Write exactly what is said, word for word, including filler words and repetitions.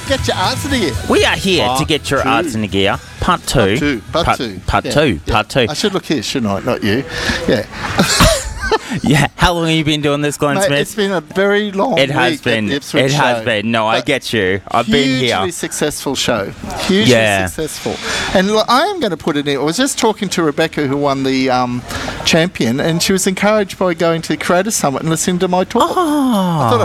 get your answer to it. We are here Part to get your two. arts in gear. Part two. Part two. Part, Part two. Part Yeah, two. yeah. Part two. I should look here, shouldn't I? Not you. Yeah. Yeah. How long have you been doing this, Glenn Mate, Smith? it's been a very long It has week been. at the Ipswich It has show. been. No, I But get you. I've been Hugely here. successful show. Hugely Yeah. successful. And look, I am going to put it in. I was just talking to Rebecca, who won the um, champion, and she was encouraged by going to the Creator Summit and listening to my talk. Oh. I thought